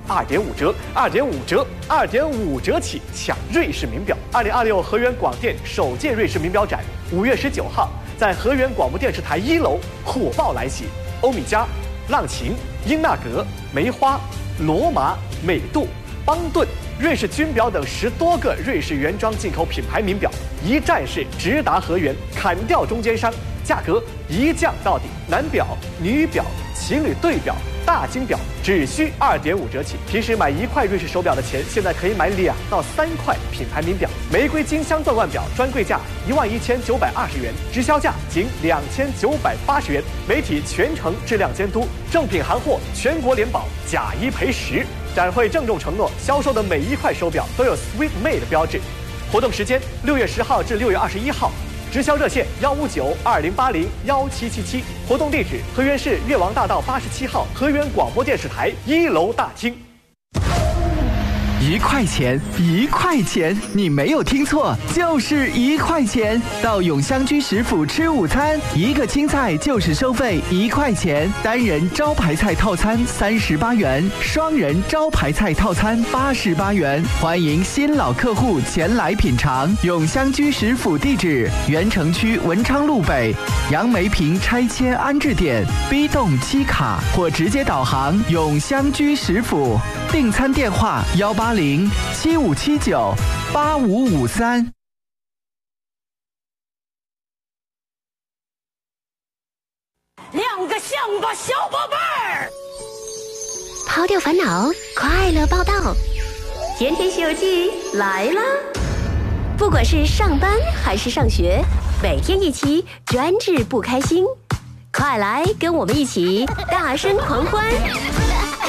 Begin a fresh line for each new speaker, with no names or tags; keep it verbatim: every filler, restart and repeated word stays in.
二点五折，二点五折，二点五折起抢瑞士名表。二零二六河源广电首届瑞士名表展，五月十九号在河源广播电视台一楼火爆来袭，欧米茄、浪琴、英纳格、梅花、罗马、美度、邦顿、瑞士军表等十多个瑞士原装进口品牌名表，一站式直达河源，砍掉中间商，价格一降到底。男表、女表、情侣对表、大金表只需二点五折起。平时买一块瑞士手表的钱，现在可以买两到三块品牌名表。玫瑰金镶钻腕表专柜价一万一千九百二十元，直销价仅两千九百八十元。媒体全程质量监督，正品行货全国联保，假一赔十。展会郑重承诺，销售的每一块手表都有 Sweet Made 标志。活动时间六月十号至六月二十一号，直销热线幺五九二零八零幺七七七。活动地址：河源市越王大道八十七号河源广播电视台一楼大厅。
一块钱，一块钱，你没有听错，就是一块钱。到永香居食府吃午餐，一个青菜就是收费一块钱，单人招牌菜套餐三十八元，双人招牌菜套餐八十八元。欢迎新老客户前来品尝。永香居食府地址：原城区文昌路北杨梅坪拆迁安置点 B 栋七卡，或直接导航永香居食府。订餐电话：幺八零七五七九八五五三。
两个象吧，小宝贝儿，
抛掉烦恼，快乐报道，甜甜西游记来啦！不管是上班还是上学，每天一期，专治不开心。快来跟我们一起大声狂欢！